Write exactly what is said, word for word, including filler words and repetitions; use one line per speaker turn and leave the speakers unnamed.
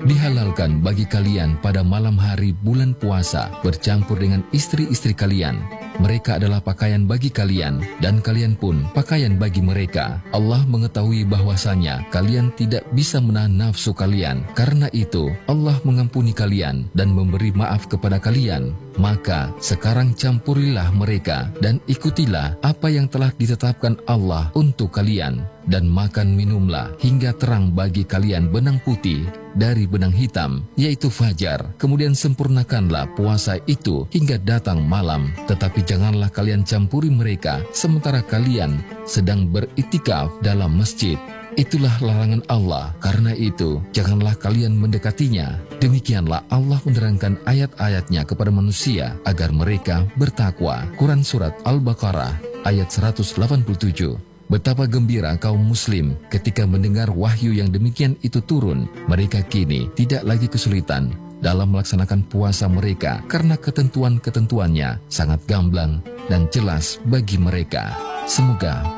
Dihalalkan bagi kalian pada malam hari bulan puasa bercampur dengan istri-istri kalian. Mereka adalah pakaian bagi kalian, dan kalian pun pakaian bagi mereka. Allah mengetahui bahwasanya kalian tidak bisa menahan nafsu kalian. Karena itu, Allah mengampuni kalian dan memberi maaf kepada kalian. Maka, sekarang campurilah mereka dan ikutilah apa yang telah ditetapkan Allah untuk kalian. Dan makan minumlah hingga terang bagi kalian benang putih dari benang hitam, yaitu fajar. Kemudian sempurnakanlah puasa itu hingga datang malam. Tetapi janganlah kalian campuri mereka sementara kalian sedang beritikaf dalam masjid. Itulah larangan Allah. Karena itu, janganlah kalian mendekatinya. Demikianlah Allah menerangkan ayat-ayatnya kepada manusia agar mereka bertakwa. Quran Surat Al-Baqarah ayat seratus delapan puluh tujuh. Betapa gembira kaum muslim ketika mendengar wahyu yang demikian itu turun. Mereka kini tidak lagi kesulitan dalam melaksanakan puasa mereka karena ketentuan-ketentuannya sangat gamblang dan jelas bagi mereka. Semoga